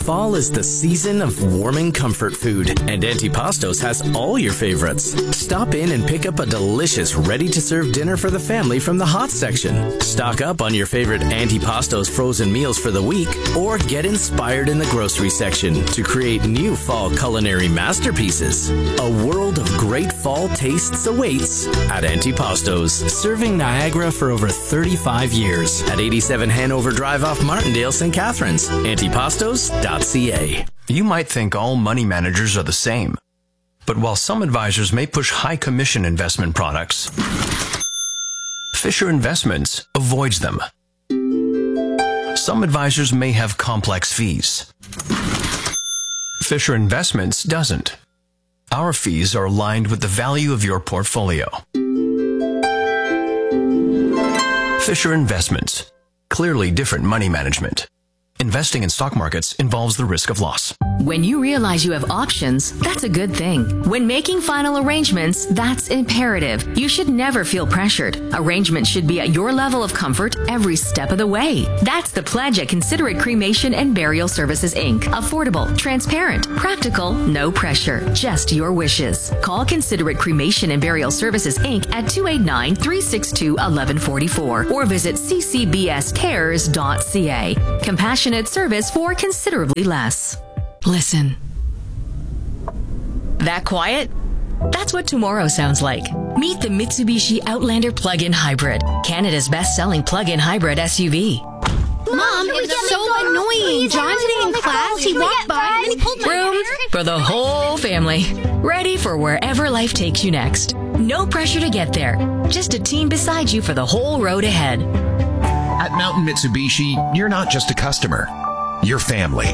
Fall is the season of warming comfort food, and Antipastos has all your favorites. Stop in and pick up a delicious, ready-to-serve dinner for the family from the hot section. Stock up on your favorite Antipastos frozen meals for the week, or get inspired in the grocery section to create new fall culinary masterpieces. A world of great fall tastes awaits at Antipastos, serving Niagara for over 35 years at 87 Hanover Drive off Martindale, St. Catharines. Antipastos.ca. You might think all money managers are the same. But while some advisors may push high commission investment products, Fisher Investments avoids them. Some advisors may have complex fees. Fisher Investments doesn't. Our fees are aligned with the value of your portfolio. Fisher Investments. Clearly different money management. Investing in stock markets involves the risk of loss. When you realize you have options, that's a good thing. When making final arrangements, that's imperative. You should never feel pressured. Arrangements should be at your level of comfort every step of the way. That's the pledge at Considerate Cremation and Burial Services, Inc. Affordable, transparent, practical, no pressure, just your wishes. Call Considerate Cremation and Burial Services, Inc. at 289-362-1144 or visit ccbscares.ca. Compassionate service for considerably less. Listen. That quiet? That's what tomorrow sounds like. Meet the Mitsubishi Outlander Plug-in Hybrid, Canada's best-selling plug-in hybrid SUV. Mom, it's so annoying. John's sitting in class, he walked by, and then he pulled my Room hair. for the whole family. Ready for wherever life takes you next. No pressure to get there. Just a team beside you for the whole road ahead. At Mountain Mitsubishi, you're not just a customer. You're family.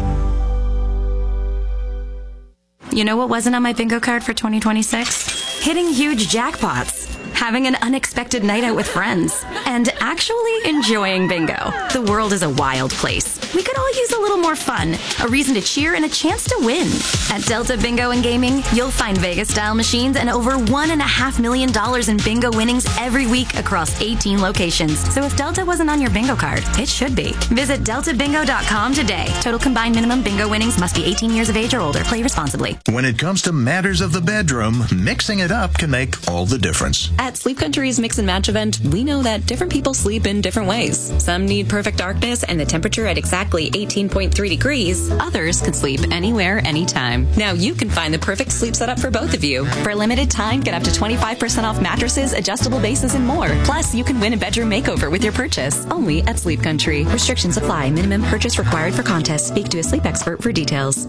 You know what wasn't on my bingo card for 2026? Hitting huge jackpots, having an unexpected night out with friends, and actually enjoying bingo. The world is a wild place. We could all use a little more fun, a reason to cheer, and a chance to win. At Delta Bingo and Gaming, you'll find Vegas-style machines and over $1.5 million in bingo winnings every week across 18 locations. So if Delta wasn't on your bingo card, it should be. Visit deltabingo.com today. Total combined minimum bingo winnings must be 18 years of age or older. Play responsibly. When it comes to matters of the bedroom, mixing it up can make all the difference. At Sleep Country's Mix and Match event, we know that different people sleep in different ways. Some need perfect darkness and the temperature at exactly 18.3 degrees. Others can sleep anywhere, anytime. Now you can find the perfect sleep setup for both of you. For a limited time, get up to 25% off mattresses, adjustable bases, and more. Plus, you can win a bedroom makeover with your purchase. Only at Sleep Country. Restrictions apply. Minimum purchase required for contest. Speak to a sleep expert for details.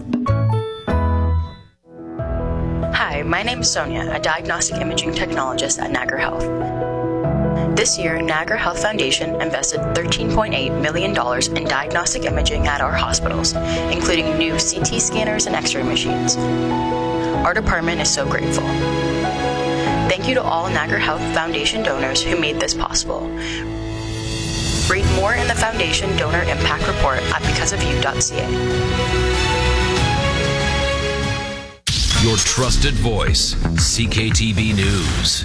Hi, my name is Sonia, a diagnostic imaging technologist at Niagara Health. This year, Niagara Health Foundation invested $13.8 million in diagnostic imaging at our hospitals, including new CT scanners and X-ray machines. Our department is so grateful. Thank you to all Niagara Health Foundation donors who made this possible. Read more in the Foundation Donor Impact Report at becauseofyou.ca. Your trusted voice, CKTV News.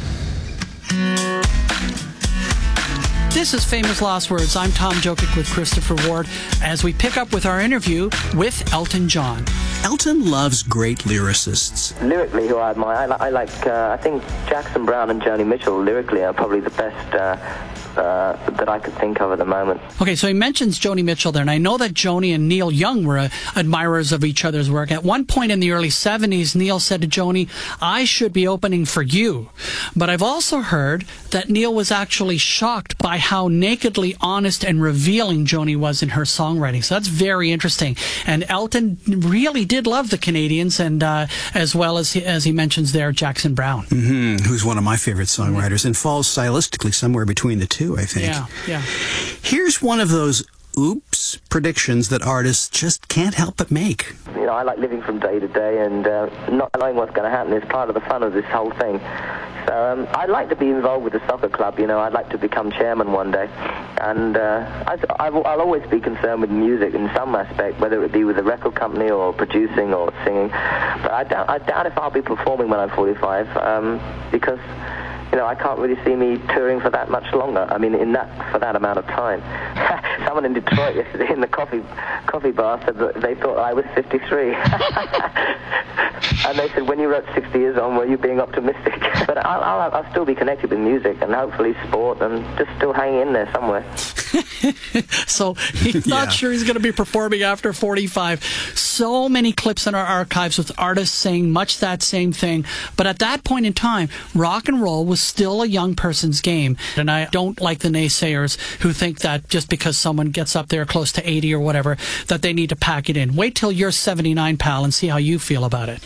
This is Famous Last Words. I'm Tom Jokic with Christopher Ward as we pick up with our interview with Elton John. Elton loves great lyricists. Lyrically, who I admire, I think Jackson Browne and Joni Mitchell lyrically are probably the best that I could think of at the moment. Okay, so he mentions Joni Mitchell there, and I know that Joni and Neil Young were admirers of each other's work. At one point in the early 70s, Neil said to Joni, "I should be opening for you." But I've also heard that Neil was actually shocked by how nakedly honest and revealing Joni was in her songwriting. So that's very interesting. And Elton really did love the Canadians, and as well as he mentions there, Jackson Browne. Who's one of my favorite songwriters and falls stylistically somewhere between the two, I think. Yeah. Here's one of those oops predictions that artists just can't help but make. You know, I like living from day to day, and not knowing what's going to happen is part of the fun of this whole thing. So I'd like to be involved with the soccer club. You know, I'd like to become chairman one day, and I'll always be concerned with music in some aspect, whether it be with a record company or producing or singing. But I doubt if I'll be performing when I'm 45, because I can't really see me touring for that much longer. I mean, for that amount of time. Someone in Detroit yesterday in the coffee bar said that they thought I was 53. And they said, when you wrote 60 years on, were you being optimistic? But I'll still be connected with music and hopefully sport and just still hang in there somewhere. So he's not sure he's going to be performing after 45. So many clips in our archives with artists saying much that same thing. But at that point in time, rock and roll was still a young person's game. And I don't like the naysayers who think that just because someone gets up there close to 80 or whatever, that they need to pack it in. Wait till you're 79, pal, and see how you feel about it.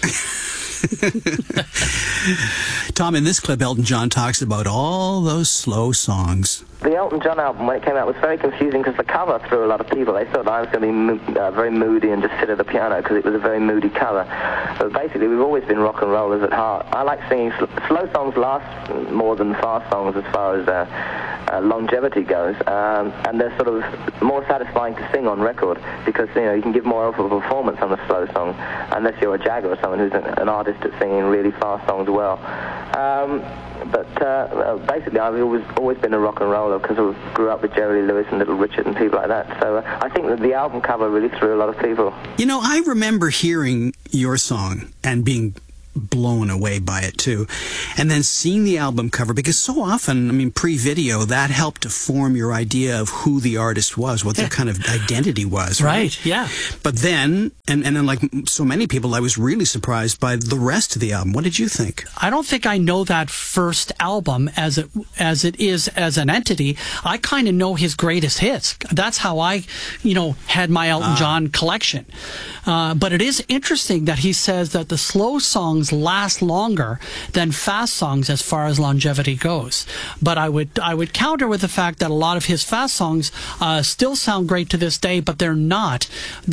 Tom, in this clip, Elton John talks about all those slow songs. The Elton John album, when it came out, was very confusing because the cover threw a lot of people. They thought I was going to be very moody and just sit at the piano because it was a very moody cover. But basically, we've always been rock and rollers at heart. I like singing. Slow songs last more than fast songs as far as longevity goes. And they're sort of more satisfying to sing on record because, you can give more of a performance on a slow song unless you're a Jagger or someone who's an artist at singing really fast songs well. But basically, I've always been a rock and roller because I grew up with Jerry Lee Lewis and Little Richard and people like that. So I think that the album cover really threw a lot of people. I remember hearing your song and being blown away by it too, and then seeing the album cover, because so often, pre-video, that helped to form your idea of who the artist was, what their kind of identity was, right? Yeah. But then, and then like so many people, I was really surprised by the rest of the album. What did you think? I don't think I know that first album as it is as an entity. I kind of know his greatest hits. That's how I, had my Elton John collection. But it is interesting that he says that the slow songs last longer than fast songs as far as longevity goes. But I would counter with the fact that a lot of his fast songs still sound great to this day, but they're not,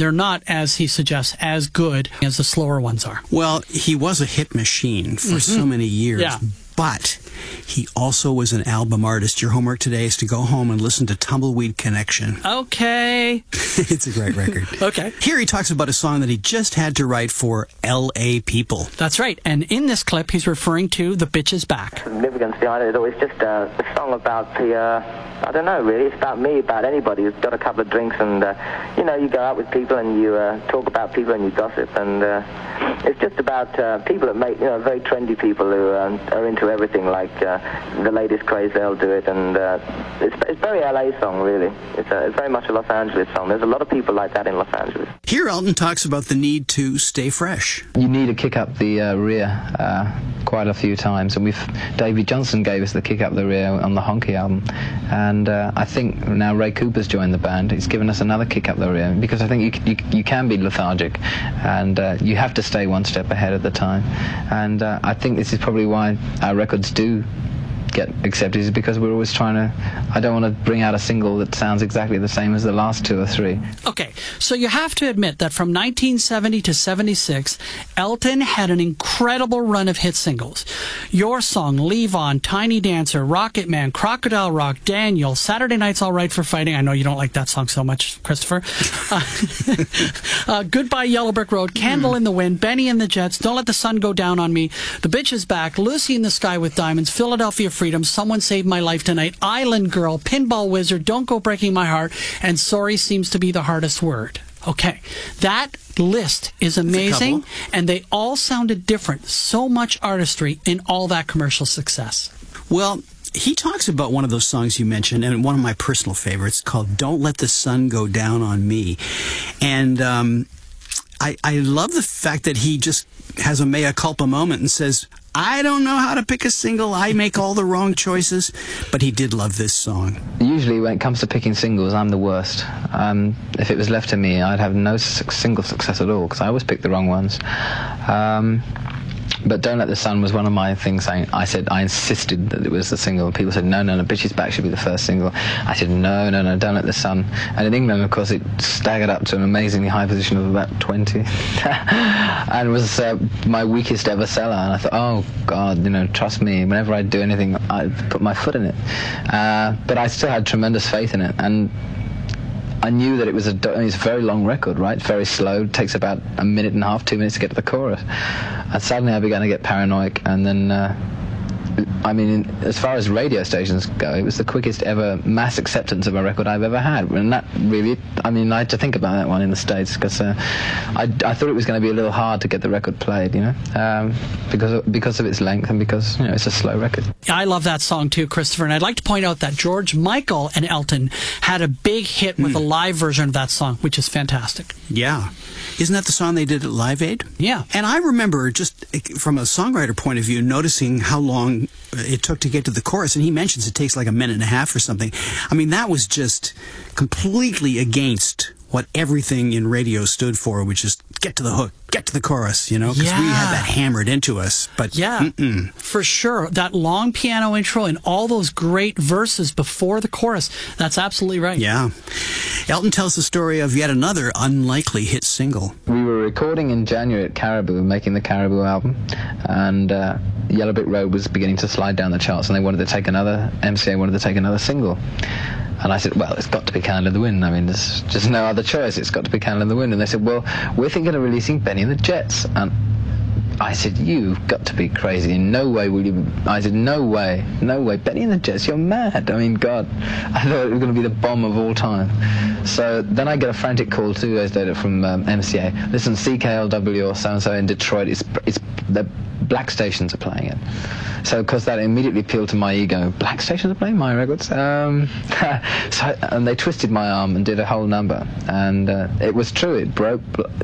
as he suggests, as good as the slower ones are. Well, he was a hit machine for so many years. Yeah. But he also was an album artist. Your homework today is to go home and listen to Tumbleweed Connection. Okay. It's a great record. Okay. Here he talks about a song that he just had to write for L.A. people. That's right. And in this clip, he's referring to The Bitch Is Back. Significance behind it is just a song about the, I don't know, really. It's about me, about anybody who's got a couple of drinks and, you go out with people and you talk about people and you gossip. And it's just about people that make, very trendy people who are into everything, like the latest craze, they'll do it, and it's very LA song, really. It's very much a Los Angeles song. There's a lot of people like that in Los Angeles. Here Elton talks about the need to stay fresh. You need to kick up the rear quite a few times, and Davey Johnson gave us the kick up the rear on the Honky album, and I think now Ray Cooper's joined the band. He's given us another kick up the rear, because I think you can be lethargic, and you have to stay one step ahead of the time, and I think this is probably why our records do get accepted, is because we're always trying to, I don't want to bring out a single that sounds exactly the same as the last two or three. Okay, so you have to admit that from 1970 to 76, Elton had an incredible run of hit singles. Your Song, Leave On, Tiny Dancer, Rocket Man, Crocodile Rock, Daniel, Saturday Night's All Right for Fighting. I know you don't like that song so much, Christopher. Goodbye Yellow Brick Road, Candle in the Wind, Benny and the Jets, Don't Let the Sun Go Down on Me, The Bitch Is Back, Lucy in the Sky with Diamonds, Philadelphia Freedom, Someone Saved My Life Tonight, Island Girl, Pinball Wizard, Don't Go Breaking My Heart, and Sorry Seems to Be the Hardest Word. Okay, that list is amazing, and they all sounded different. So much artistry in all that commercial success. Well, he talks about one of those songs you mentioned, and one of my personal favorites, called Don't Let the Sun Go Down on Me. And I love the fact that he just has a mea culpa moment and says, I don't know how to pick a single. I make all the wrong choices. But he did love this song. Usually when it comes to picking singles, I'm the worst. If it was left to me, I'd have no single success at all, because I always pick the wrong ones. But Don't Let the Sun was one of my things. I insisted that it was the single. People said, no, Bitch Is Back should be the first single. I said, no, Don't Let the Sun. And in England, of course, it staggered up to an amazingly high position of about 20. And was my weakest ever seller. And I thought, oh, God, trust me, whenever I do anything, I put my foot in it. But I still had tremendous faith in it. And I knew that it's a very long record, right? Very slow. It takes about a minute and a half, 2 minutes to get to the chorus. And suddenly I began to get paranoid, and then I mean, as far as radio stations go, it was the quickest ever mass acceptance of a record I've ever had. And that really, I mean, I had to think about that one in the States, because I thought it was going to be a little hard to get the record played, because of its length and because, it's a slow record. I love that song too, Christopher, and I'd like to point out that George Michael and Elton had a big hit with a live version of that song, which is fantastic. Yeah. Isn't that the song they did at Live Aid? Yeah. And I remember, just from a songwriter point of view, noticing how long it took to get to the chorus. And he mentions it takes like a minute and a half or something. I mean, that was just completely against what everything in radio stood for, which is get to the hook, get to the chorus, because we had that hammered into us. But for sure. That long piano intro and all those great verses before the chorus, that's absolutely right. Yeah. Elton tells the story of yet another unlikely hit single. We were recording in January at Caribou, making the Caribou album, and Yellow Brick Road was beginning to slide down the charts, and MCA wanted to take another single. And I said, well, it's got to be Candle in the Wind. I mean, there's just no other choice. It's got to be Candle in the Wind. And they said, well, we're thinking of releasing Benny and the Jets. And I said, you've got to be crazy. No way will you... I said, no way. Benny and the Jets, you're mad. I mean, God, I thought it was going to be the bomb of all time. So then I get a frantic call 2 days later from MCA. Listen, CKLW or so-and-so in Detroit, it's the black stations are playing it. So, of course, that immediately appealed to my ego. Black stations are playing my records? And they twisted my arm and did a whole number. And it was true. It broke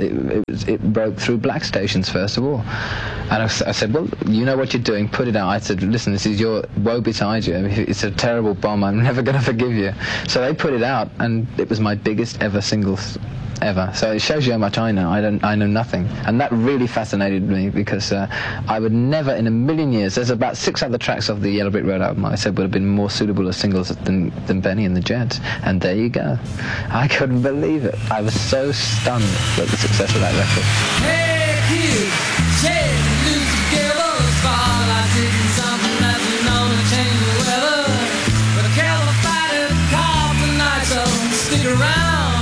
through black stations, first of all. And I said, well, you know what you're doing. Put it out. I said, listen, this is your woe betide you. It's a terrible bomb. I'm never going to forgive you. So they put it out, and it was my biggest ever single ever. So it shows you how much I know. I know nothing. And that really fascinated me, because I would never in a million years, there's about 6 other tracks off the Yellow Brick Road album I said would have been more suitable as singles than Benny and the Jets. And there you go. I couldn't believe it. I was so stunned at the success of that record. Hey kids, shake the news together. Spotlight taking something that's known to change the weather. But a California call tonight, so stick around.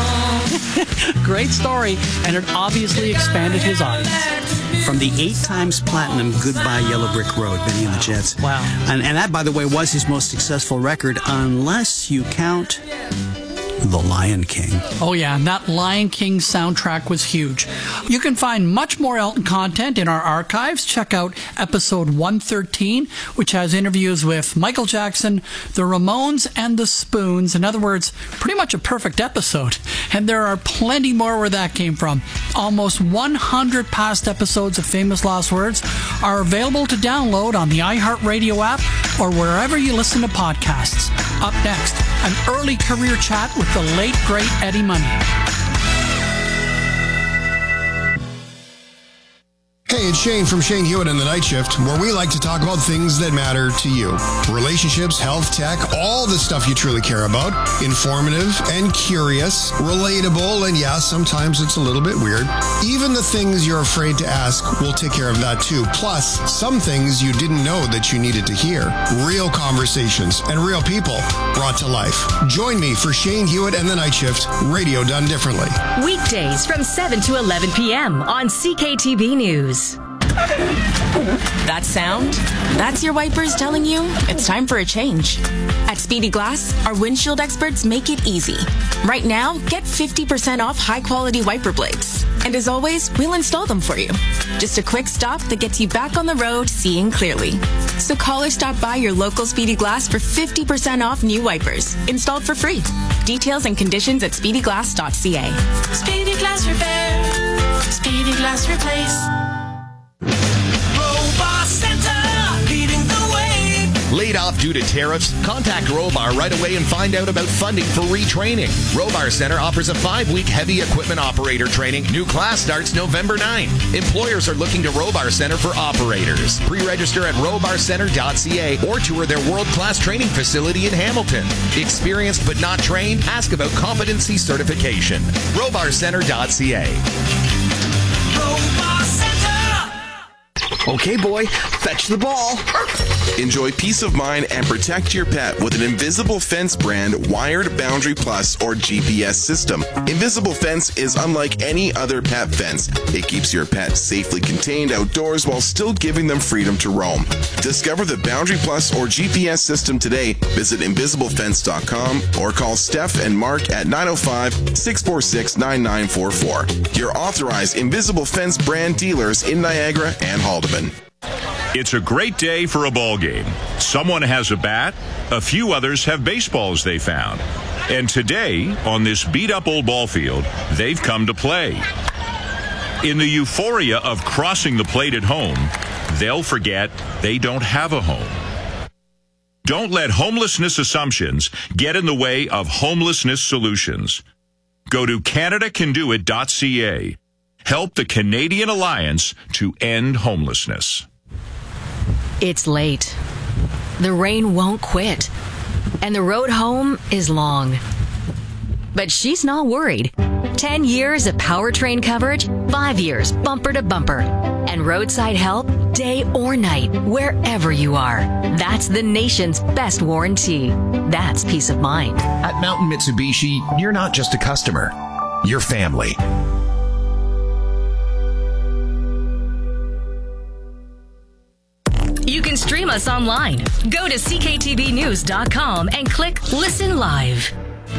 Great story, and it obviously expanded his audience. From the 8 times platinum Goodbye Yellow Brick Road, Benny and the Jets. Wow. And that, by the way, was his most successful record, unless you count The Lion King. Oh yeah, and that Lion King soundtrack was huge. You can find much more Elton content in our archives. Check out episode 113, which has interviews with Michael Jackson, the Ramones, and the Spoons. In other words, pretty much a perfect episode. And there are plenty more where that came from. Almost 100 past episodes of Famous Lost Words are available to download on the iHeartRadio app or wherever you listen to podcasts. Up next, an early career chat with the late, great Eddie Money. Hey, it's Shane from Shane Hewitt and the Night Shift, where we like to talk about things that matter to you. Relationships, health, tech, all the stuff you truly care about. Informative and curious, relatable, and yeah, sometimes it's a little bit weird. Even the things you're afraid to ask, we'll take care of that too. Plus, some things you didn't know that you needed to hear. Real conversations and real people brought to life. Join me for Shane Hewitt and the Night Shift, radio done differently. Weekdays from 7 to 11 p.m. on CKTB News. That sound? That's your wipers telling you it's time for a change. At Speedy Glass, our windshield experts make it easy. Right now, get 50% off high-quality wiper blades. And as always, we'll install them for you. Just a quick stop that gets you back on the road seeing clearly. So call or stop by your local Speedy Glass for 50% off new wipers, installed for free. Details and conditions at speedyglass.ca. Speedy Glass Repair. Speedy Glass Replace. Laid off due to tariffs? Contact Robar right away and find out about funding for retraining. Robar Center offers a 5-week heavy equipment operator training. New class starts November 9th. Employers are looking to Robar Center for operators. Pre-register at robarcenter.ca or tour their world-class training facility in Hamilton. Experienced but not trained? Ask about competency certification. robarcenter.ca. Robar Center! Okay, boy, fetch the ball. Enjoy peace of mind and protect your pet with an Invisible Fence brand wired Boundary Plus or GPS system. Invisible Fence is unlike any other pet fence. It keeps your pet safely contained outdoors while still giving them freedom to roam. Discover the Boundary Plus or GPS system today. Visit invisiblefence.com or call Steph and Mark at 905-646-9944. Your authorized Invisible Fence brand dealers in Niagara and Haldeman. It's a great day for a ball game. Someone has a bat, a few others have baseballs they found. And today, on this beat-up old ball field, they've come to play. In the euphoria of crossing the plate at home, they'll forget they don't have a home. Don't let homelessness assumptions get in the way of homelessness solutions. Go to CanadaCanDoIt.ca. Help the Canadian Alliance to end homelessness. It's late. The rain won't quit. And the road home is long. But she's not worried. 10 years of powertrain coverage, 5 years bumper to bumper. And roadside help day or night, wherever you are. That's the nation's best warranty. That's peace of mind. At Mountain Mitsubishi, you're not just a customer. You're family. You can stream us online. Go to cktvnews.com and click Listen Live.